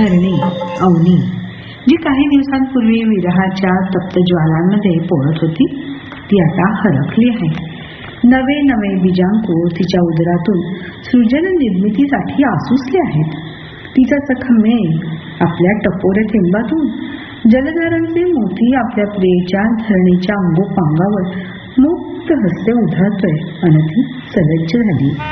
धरणी अवनी, जी काही दिवसांपूर्वी विरहाच्या तप्त ज्वालांमध्ये पोळत होती, ती आता हरखली आहे. नवे नवे बीजांकुर तिच्या उदरातून सृजन निर्मितीसाठी आसुसले आहेत. तिचा सखा मेघ आपल्या टपोरे थेंबातून, जलधारांचे मोती आपल्या प्रियेच्या धरणीच्या अंगोपांगावर मुक्त हस्ते उधळतोय आणि ती सलज्ज झाली.